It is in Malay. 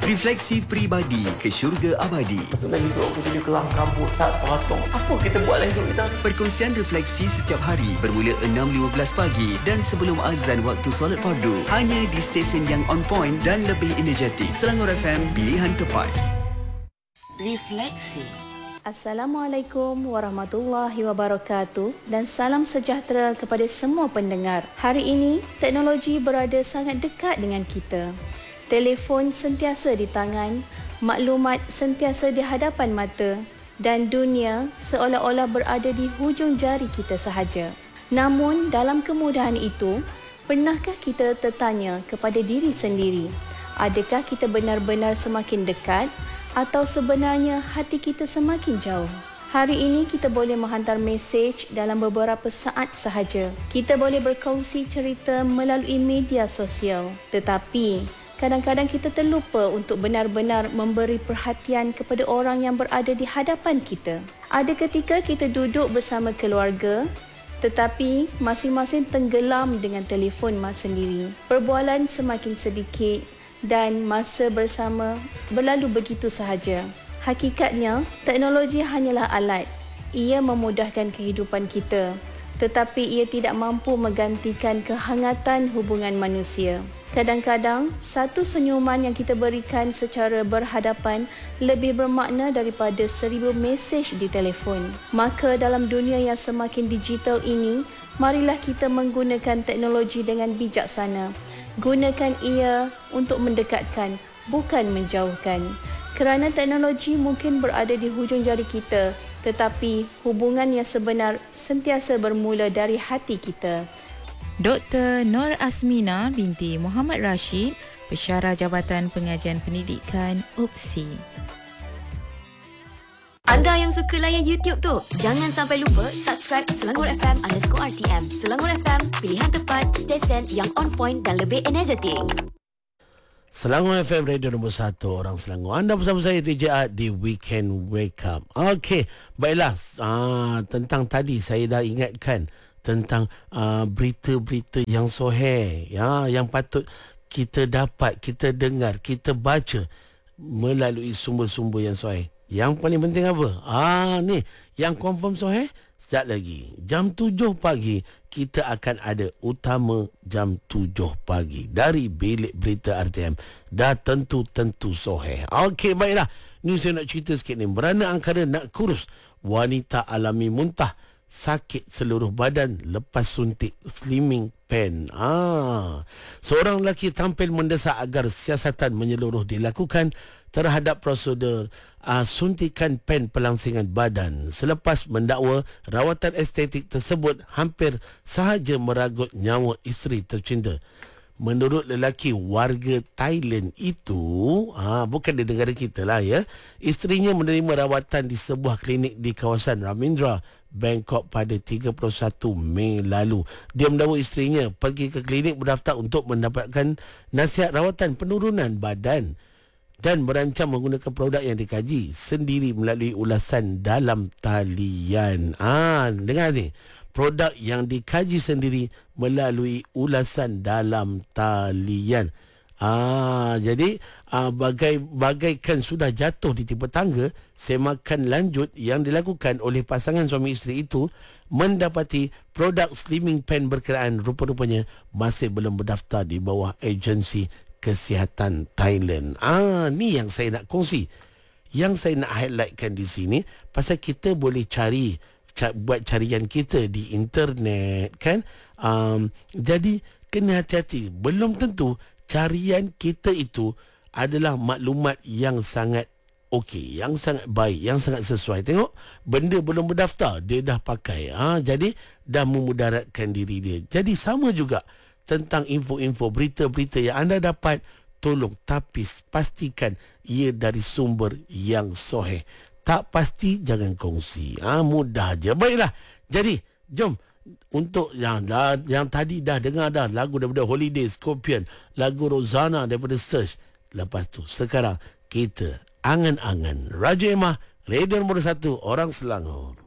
Refleksi Peribadi ke Syurga Abadi. Betul hidup aku jadi kelam kabut, tak patong. Apa kita buat lagi hidup kita? Perkongsian refleksi setiap hari bermula 6.15 pagi dan sebelum azan waktu solat fardu. Hanya di stesen yang on point dan lebih energetik. Selangor FM, pilihan tepat. Refleksi. Assalamualaikum warahmatullahi wabarakatuh dan salam sejahtera kepada semua pendengar. Hari ini, teknologi berada sangat dekat dengan kita. Telefon sentiasa di tangan, maklumat sentiasa di hadapan mata dan dunia seolah-olah berada di hujung jari kita sahaja. Namun, dalam kemudahan itu, pernahkah kita tertanya kepada diri sendiri, adakah kita benar-benar semakin dekat atau sebenarnya hati kita semakin jauh? Hari ini kita boleh menghantar mesej dalam beberapa saat sahaja. Kita boleh berkongsi cerita melalui media sosial. Tetapi, kadang-kadang kita terlupa untuk benar-benar memberi perhatian kepada orang yang berada di hadapan kita. Ada ketika kita duduk bersama keluarga, tetapi masing-masing tenggelam dengan telefon mas sendiri. Perbualan semakin sedikit dan masa bersama berlalu begitu sahaja. Hakikatnya, teknologi hanyalah alat. Ia memudahkan kehidupan kita, tetapi ia tidak mampu menggantikan kehangatan hubungan manusia. Kadang-kadang, satu senyuman yang kita berikan secara berhadapan lebih bermakna daripada 1000 mesej di telefon. Maka dalam dunia yang semakin digital ini, marilah kita menggunakan teknologi dengan bijaksana. Gunakan ia untuk mendekatkan, bukan menjauhkan. Kerana teknologi mungkin berada di hujung jari kita, tetapi hubungan yang sebenar sentiasa bermula dari hati kita. Dr. Nur Azmina binti Muhammad Rashid, Pensyarah Jabatan Pengajian Pendidikan UPSI. Anda yang suka layan YouTube tu, jangan sampai lupa subscribe Selangor FM_RTM. Selangor FM, pilihan tepat, stesen yang on point dan lebih energetik. Selangor FM Radio nombor 1 orang Selangor. Anda bersama saya DJ Art di Weekend Wake Up. Okey, baiklah. Tentang tadi saya dah ingatkan tentang berita-berita yang soheh, ya, yang patut kita dapat, kita dengar, kita baca melalui sumber-sumber yang soheh. Yang paling penting apa? Ni yang confirm soheh. Sekejap lagi jam 7 pagi kita akan ada Utama jam 7 pagi dari Bilik Berita RTM. Dah tentu soheh. Okey, baiklah. Ni saya nak cerita sikit ni. Beranda angkara nak kurus, wanita alami muntah, sakit seluruh badan lepas suntik slimming pen. Seorang lelaki tampil mendesak agar siasatan menyeluruh dilakukan terhadap prosedur suntikan pen pelangsingan badan selepas mendakwa rawatan estetik tersebut hampir sahaja meragut nyawa isteri tercinta. Menurut lelaki warga Thailand itu, bukan di negara kita lah ya, isterinya menerima rawatan di sebuah klinik di kawasan Ramindra, Bangkok pada 31 Mei lalu. Dia mendakwa isterinya pergi ke klinik berdaftar untuk mendapatkan nasihat rawatan penurunan badan dan merancang menggunakan produk yang dikaji sendiri melalui ulasan dalam talian. Dengar ni. Produk yang dikaji sendiri melalui ulasan dalam talian. Jadi bagaikan sudah jatuh di tipe tangga, semakan lanjut yang dilakukan oleh pasangan suami isteri itu mendapati produk slimming pen berkenaan rupa-rupanya masih belum berdaftar di bawah agensi kesihatan Thailand. Ni yang saya nak kongsi. Yang saya nak highlightkan di sini pasal kita boleh buat carian kita di internet kan. Jadi kena hati-hati. Belum tentu carian kita itu adalah maklumat yang sangat okey, yang sangat baik, yang sangat sesuai. Tengok, benda belum berdaftar dia dah pakai. Jadi dah memudaratkan diri dia. Jadi sama juga tentang info-info, berita-berita yang anda dapat, tolong tapis, pastikan ia dari sumber yang soheh. Tak pasti jangan kongsi. Mudah je. Baiklah. Jadi, jom untuk yang tadi dah dengar dah lagu daripada Holiday Scorpion, lagu Rosanna daripada Search. Lepas tu sekarang kita angan-angan Raja Emah, Radio nombor 1 orang Selangor.